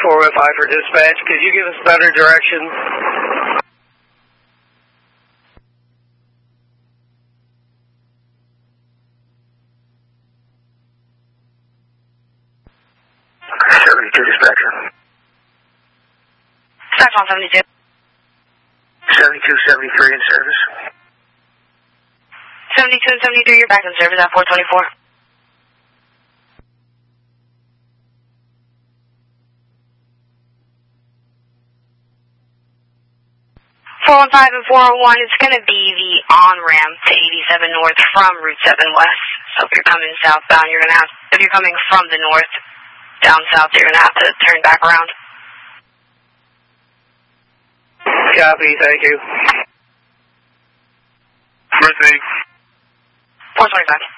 415 for dispatch. Could you give us better directions? Dispatcher. Dispatch 172. 7273 in service. 72 and 73, you're back in service at 424. 415 and 401, it's going to be the on-ramp to 87 North from Route 7 West. So if you're coming southbound, you're going to have, if you're coming from the north down south, you're going to have to turn back around. Copy, thank you. Mercy. 425.